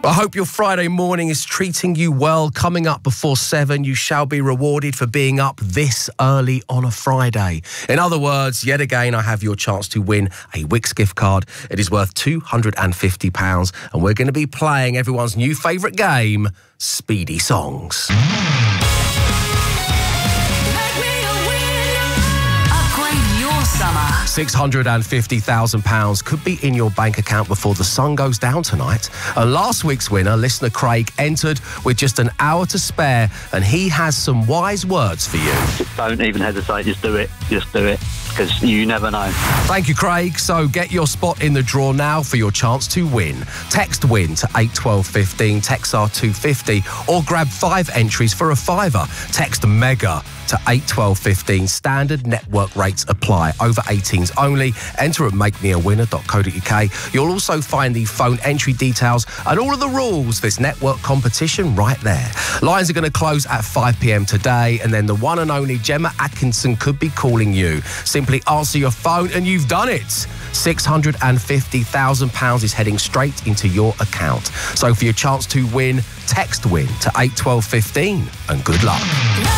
I hope your Friday morning is treating you well. Coming up before 7, you shall be rewarded for being up this early on a Friday. In other words, yet again, I have your chance to win a Wix gift card. It is worth £250, and we're going to be playing everyone's new favourite game, Speedy Songs. £650,000 could be in your bank account before the sun goes down tonight. And last week's winner, listener Craig, entered with just an hour to spare, and he has some wise words for you. Don't even hesitate, just do it, because you never know. Thank you, Craig. So get your spot in the draw now for your chance to win. Text WIN to 81215, text R250, or grab 5 entries for a £5. Text MEGA to 81215. Standard network rates apply. Over 18s only. Enter at makemeawinner.co.uk. You'll also find the phone entry details and all of the rules for this network competition right there. Lines are going to close at 5 p.m. today, and then the one and only Gemma Atkinson could be calling you. Simply answer your phone and you've done it. £650,000 is heading straight into your account. So for your chance to win, text WIN to 81215, and good luck.